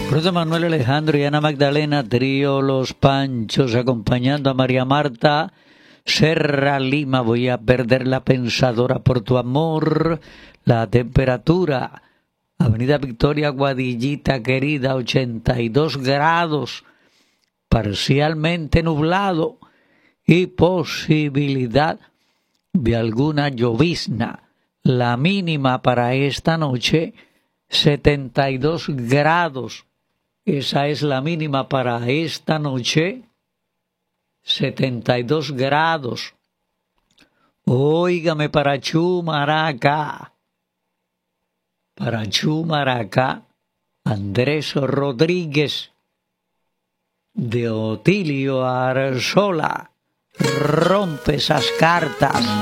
José Manuel Alejandro y Ana Magdalena, trío Los Panchos, acompañando a María Marta Serra Lima. Voy a perder la pensadora por tu amor. La temperatura, Avenida Victoria, Guadillita querida, 82 grados, parcialmente nublado y posibilidad de alguna llovizna. La mínima para esta noche, 72 grados. Esa es la mínima para esta noche, 72 grados. Óigame para Chumaraca, Andrés Rodríguez de Otilio Arzola, rompe esas cartas.